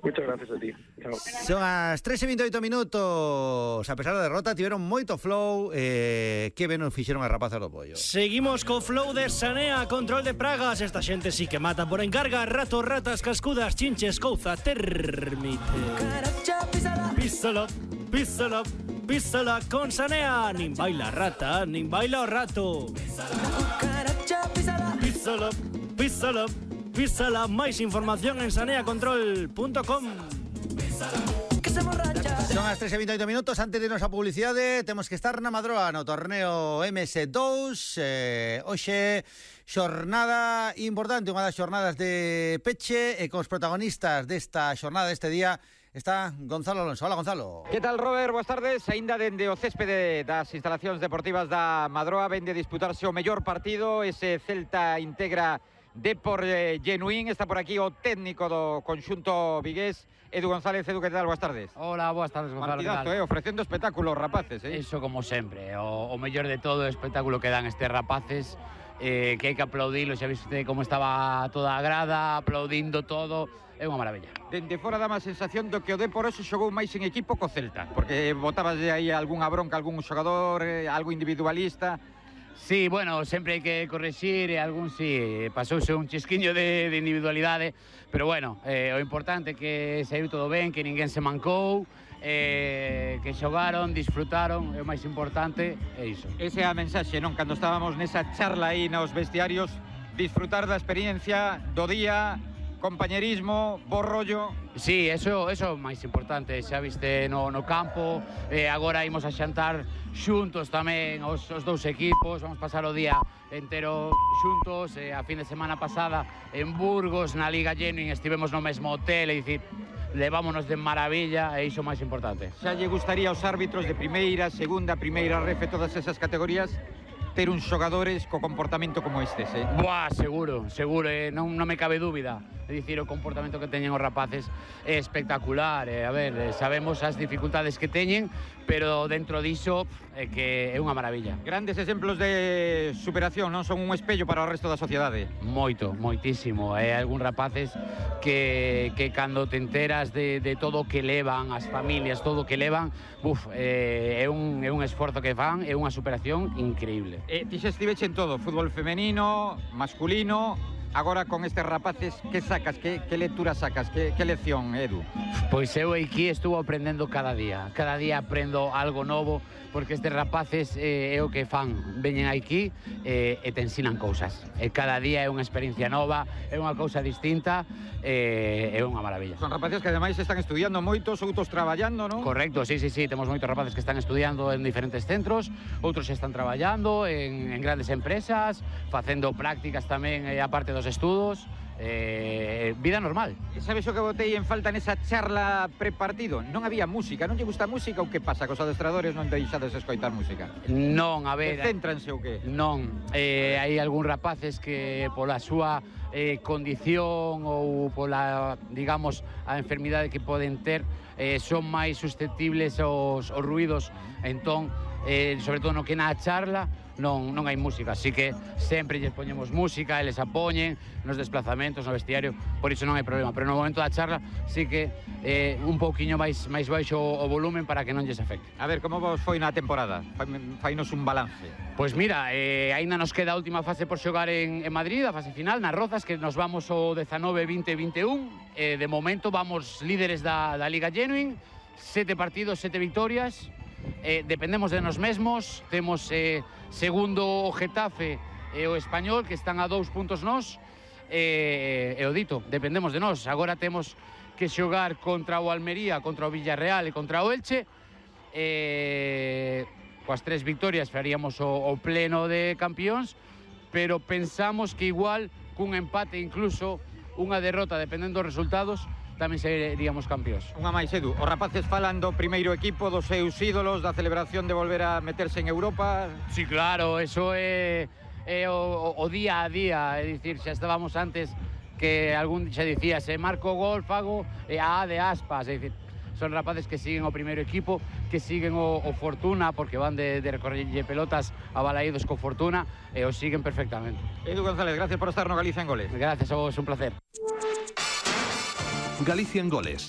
Muchas gracias a ti. Chao. Son as 3:28 minutos. A pesar da derrota, tiveron moito flow. Que ben nos fixeron as rapazas do Pollo. Seguimos co flow de Sanea, control de pragas. Esta xente sí que mata por encarga. Ratos, ratas, cascudas, chinches, couza, termite. Písala, písala, písala con Sanea. Nin baila rata, nin baila o rato. Písala, písala, písala. Máis información en saneacontrol.com. Son as 3:28 minutos. Antes de irnos a publicidade, temos que estar na Madroa no torneo MS2. Hoxe xornada importante, unha das xornadas de peche, e cos protagonistas desta xornada, deste día, está Gonzalo Alonso. Hola, Gonzalo. Que tal, Robert? Boas tardes. Aínda dende o céspede das instalacións deportivas da Madroa ven de disputarse o mellor partido, ese Celta Integra Depor Genuín. Está por aquí o técnico do conxunto vigués, Edu González. Edu, que tal? Boas tardes. Hola, boas tardes, Gonzalo. Partidazo, ofrecendo espectáculos, rapaces. Eso como sempre, o mellor de todo, o espectáculo que dan estes rapaces, que hai que aplaudilo. Xa viste como estaba toda a grada, aplaudindo todo. É unha maravilla. Dende fora dá má sensación do que o Depor hoxe xogou máis en equipo co Celta, porque botabas aí algunha bronca, algún xogador, algo individualista. Sí, bueno, sempre hai que correxir, e algún sí, pasouse un chisquiño de individualidade, pero bueno, o importante é que saiu todo ben, que ninguén se mancou, que xogaron, disfrutaron, é o máis importante, é iso. Esa é a mensaxe, non? Cando estábamos nesa charla aí nos vestiarios, disfrutar da experiencia do día, compañerismo, bo rollo. Sí, eso é o máis importante, xa viste no campo, agora imos a xantar xuntos tamén os dous equipos, vamos pasar o día entero xuntos, a fin de semana pasada en Burgos, na Liga Genuín, estivemos no mesmo hotel, é dicir, levámonos de maravilla, e iso o máis importante. Xa lle gustaría aos árbitros de primeira, segunda, primeira ref, todas esas categorías, ter uns xogadores co comportamento como estes, Buah, seguro, non me cabe dúbida. É dicir, o comportamento que teñen os rapaces é espectacular. A ver, sabemos as dificultades que teñen, pero dentro diso é que é unha maravilla. Grandes exemplos de superación, non? Son un espello para o resto da sociedade. Moito, moitísimo. Hai algún rapaces que cando te enteras de todo o que levan, as familias, todo o que levan, é un esforzo que fan, é unha superación increíble. Ti xa estiveche en todo, fútbol femenino, masculino. Agora con estes rapaces, que sacas? Que lectura sacas? Que lección, Edu? Pois eu aquí estuvo aprendendo cada día aprendo algo novo, porque estes rapaces é o que fan, veñen aquí e te ensinan cousas, e cada día é unha experiencia nova, é unha cousa distinta, é unha maravilla. Son rapaces que ademais están estudiando moitos, outros traballando, non? Correcto, sí, temos moitos rapaces que están estudiando en diferentes centros, outros están traballando en grandes empresas, facendo prácticas tamén, aparte dos estudos, vida normal. Sabes o que botei en falta nesa charla prepartido? Non había música, non lle gusta a música ou que pasa? Que os adestradores non deixades escoitar música? Non, a ver... Céntranse ou que? Non, hai algún rapaces que pola súa condición ou pola, digamos, a enfermidade que poden ter, son máis susceptibles aos ruidos, entón, sobre todo no que na charla, non hai música, así que sempre lles poñemos música, eles a poñen nos desplazamentos, no vestiario, por iso non hai problema, pero no momento da charla sí que un pouquiño máis baixo o volumen para que non lles afecte. A ver, como vos foi na temporada? Fainos un balance. Pois mira, aínda nos queda a última fase por xogar en Madrid, a fase final, nas Rozas, que nos vamos o 19, 20, 21, de momento vamos líderes da Liga Genuín, 7 partidos, 7 victorias. Dependemos de nos mesmos, temos segundo o Getafe e o Español, que están a 2 puntos nós, e o dito, dependemos de nós. Agora temos que xogar contra o Almería, contra o Villarreal e contra o Elche, coas 3 victorias faríamos o pleno de campións, pero pensamos que igual cun empate, incluso unha derrota, dependendo dos resultados, tamén seríamos campións. Unha máis, Edu, os rapaces falan do primeiro equipo, dos seus ídolos, da celebración de volver a meterse en Europa. Sí, claro, eso é o día a día, é dicir, xa estábamos antes que algún xa dicía, se marco gol, fago a de aspas, é dicir, son rapaces que siguen o primeiro equipo, que siguen o Fortuna, porque van de recorrerlle pelotas a balaídos co Fortuna, e o siguen perfectamente. Edu González, gracias por estar no Galicia en Goles. Gracias a vos, un placer. Galicia en Goles,